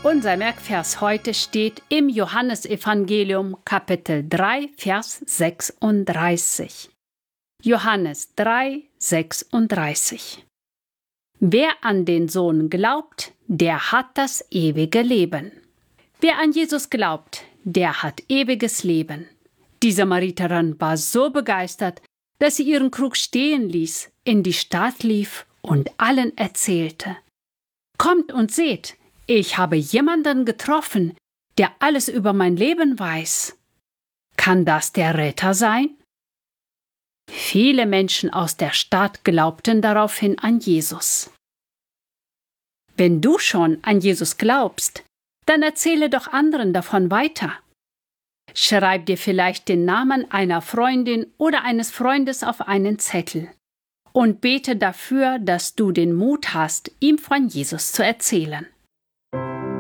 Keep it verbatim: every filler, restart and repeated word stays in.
Unser Merkvers heute steht im Johannesevangelium Kapitel drei, Vers sechsunddreißig. Johannes drei, sechsunddreißig. Wer an den Sohn glaubt, der hat das ewige Leben. Wer an Jesus glaubt, der hat ewiges Leben. Die Samariterin war so begeistert, dass sie ihren Krug stehen ließ, in die Stadt lief und allen erzählte: Kommt und seht, ich habe jemanden getroffen, der alles über mein Leben weiß. Kann das der Retter sein? Viele Menschen aus der Stadt glaubten daraufhin an Jesus. Wenn du schon an Jesus glaubst, dann erzähle doch anderen davon weiter. Schreib dir vielleicht den Namen einer Freundin oder eines Freundes auf einen Zettel und bete dafür, dass du den Mut hast, ihm von Jesus zu erzählen.